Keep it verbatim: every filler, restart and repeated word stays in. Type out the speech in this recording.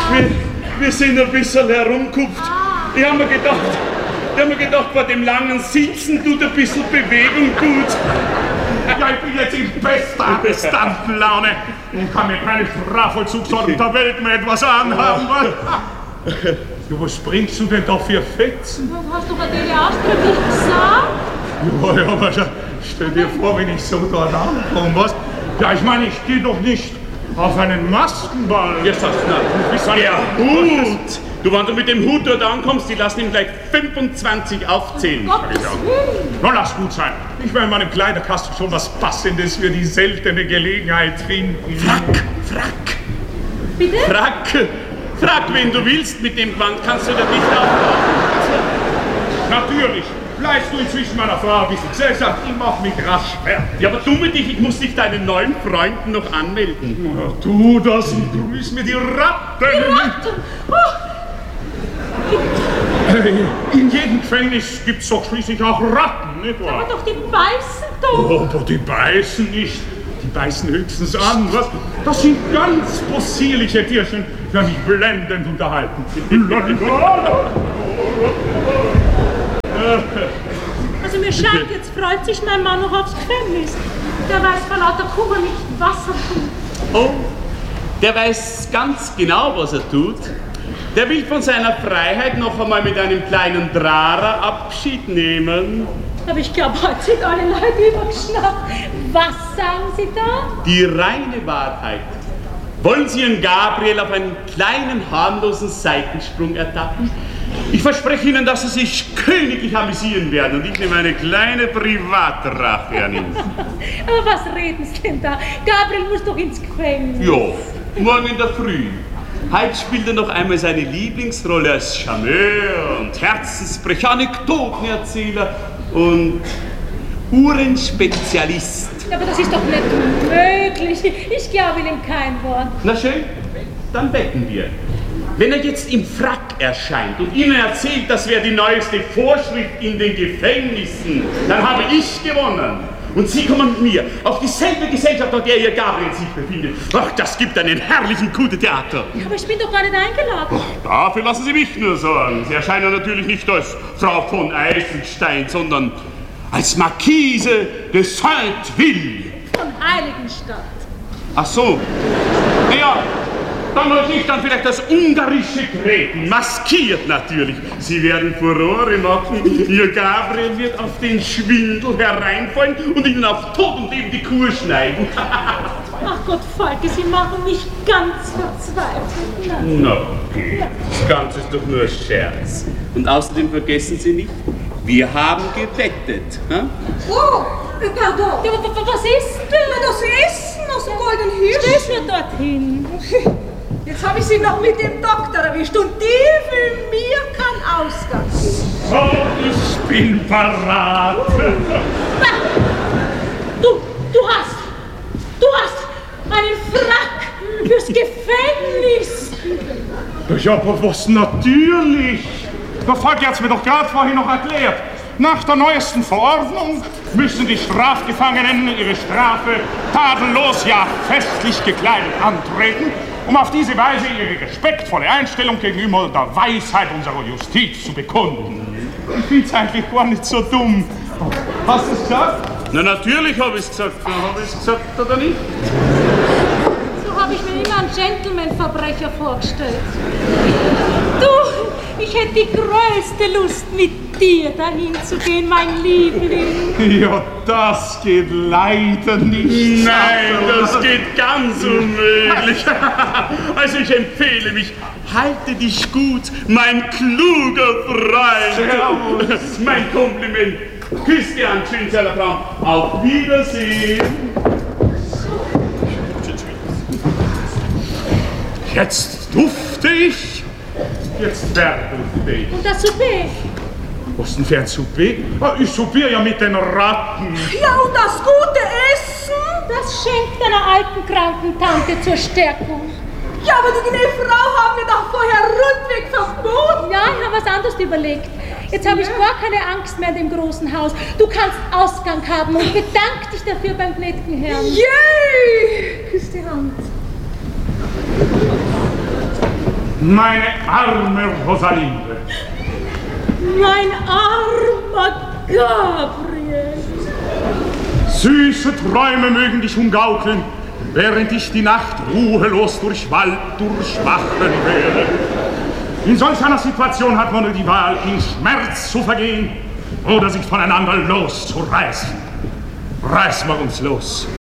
Wir, wir sind ein bisschen herumgekupft. Ich hab mir gedacht, ich hab mir gedacht, bei dem langen Sitzen tut ein bisschen Bewegung gut. Ja, ich bin jetzt in bester Arrestantenlaune und kann mir keine Strafvollzugsordnung der Welt mehr etwas anhaben. Du, was bringst du denn da für Fetzen? Du hast doch Adelia ausdrücklich gesagt. Ja, ja, aber stell dir vor, wenn ich so dort ankomme, was? Ja, ich meine, ich gehe doch nicht auf einen Maskenball. Ja, sagst du, der Hut! Du, wenn du mit dem Hut dort ankommst, die lassen ihm gleich fünfundzwanzig aufzählen. Gottes Willen. Na, lass gut sein. Ich werde in meinem Kleiderkasten schon was Passendes für die seltene Gelegenheit finden. Frack, Frack. Bitte? Frack, Frack, wen du willst. Mit dem Gewand kannst du dir nicht aufbauen. Natürlich. Bleibst du inzwischen meiner Frau ein bisschen Gesellschaft, ich mach mich rasch fertig. Ja, aber du mit dich, ich muss dich deinen neuen Freunden noch anmelden. Ja, tu das und grüß mir die Ratten. Die Ratten! Oh. In jedem Gefängnis gibt's doch schließlich auch Ratten, nicht wahr? Aber doch, die beißen doch! Oh, aber die beißen nicht. Die beißen höchstens an, was? Das sind ganz possierliche Tierchen, die mich blendend unterhalten. Also mir scheint, jetzt freut sich mein Mann noch aufs Gefängnis. Der weiß vor lauter Kummer nicht, was er tut. Oh, der weiß ganz genau, was er tut. Der will von seiner Freiheit noch einmal mit einem kleinen Drara Abschied nehmen. Aber ich glaube, heute sind alle Leute übergeschnappt. Was sagen Sie da? Die reine Wahrheit. Wollen Sie Ihren Gabriel auf einen kleinen, harmlosen Seitensprung ertappen? Ich verspreche Ihnen, dass Sie sich königlich amüsieren werden und ich nehme eine kleine Privatrache an Ihnen. Aber was reden Sie denn da? Gabriel muss doch ins Gefängnis. Ja, morgen in der Früh. Heute spielt er noch einmal seine Lieblingsrolle als Charmeur und Herzensbrecher, Anekdotenerzähler und Uhrenspezialist. Aber das ist doch nicht möglich. Ich glaube Ihnen kein Wort. Na schön, dann wetten wir. Wenn er jetzt im Frack erscheint und Ihnen erzählt, das wäre die neueste Vorschrift in den Gefängnissen, dann habe ich gewonnen. Und Sie kommen mit mir auf dieselbe Gesellschaft, auf der Ihr Gabriel sich befindet. Ach, das gibt einen herrlichen Coup de Theater. Aber ich bin doch gar nicht eingeladen. Ach, dafür lassen Sie mich nur sorgen. Sie erscheinen natürlich nicht als Frau von Eisenstein, sondern als Marquise de Saint-Ville. Von Heiligenstadt. Ach so. Ja, dann als ich dann vielleicht das ungarische Treten, maskiert natürlich. Sie werden Furore machen. Ihr Gabriel wird auf den Schwindel hereinfallen und Ihnen auf Tod und Leben die Kur schneiden. Ach Gott, Falke, Sie machen mich ganz verzweifelt. Na, okay. Das Ganze ist doch nur ein Scherz. Und außerdem vergessen Sie nicht, wir haben gewettet. Hm? Oh, pardon. Ja, was ist denn? Na, das Essen aus dem Goldenen Hirsch. Stell mir dorthin. Jetzt habe ich Sie noch mit dem Doktor erwischt und die für mir kein Ausgang. So, ich bin parat. Du, du hast, du hast einen Frack fürs Gefängnis. Ja, aber was natürlich? Der Volk hat es mir doch gerade vorhin noch erklärt. Nach der neuesten Verordnung müssen die Strafgefangenen ihre Strafe tadellos, ja festlich gekleidet antreten, um auf diese Weise ihre respektvolle Einstellung gegenüber der Weisheit unserer Justiz zu bekunden. Ich find's eigentlich gar nicht so dumm. Hast du es gesagt? Na, natürlich habe ich es gesagt. Habe ich es gesagt oder nicht? So habe ich mir immer einen Gentleman-Verbrecher vorgestellt. Du, ich hätte die größte Lust, mit dir dahin zu gehen, mein Liebling. Ja, das geht leider nicht. Nein, das geht ganz unmöglich. Also ich empfehle mich, halte dich gut, mein kluger Freund. Servus. Mein Kompliment. Küss dir an, schönste Frau. Auf Wiedersehen. Jetzt dufte ich, jetzt verdufte ich. Und das Souper? Was denn für ein Souper? Ah, ich soupiere ja mit den Ratten. Ja, und das gute Essen? Das schenkt einer alten kranken Tante zur Stärkung. Ja, aber die gnädige Frau haben mir doch vorher rundweg verboten. Ja, ich habe was anderes überlegt. Jetzt habe ich gar keine Angst mehr in dem großen Haus. Du kannst Ausgang haben und bedank dich dafür beim gnädigen Herrn. Yay! Küss die Hand. Meine arme Rosalinde. Mein armer Gabriel. Süße Träume mögen dich umgaukeln, während ich die Nacht ruhelos durch Wald durchwachen werde. In solch einer Situation hat man nur die Wahl, in Schmerz zu vergehen oder sich voneinander loszureißen. Reißen wir uns los.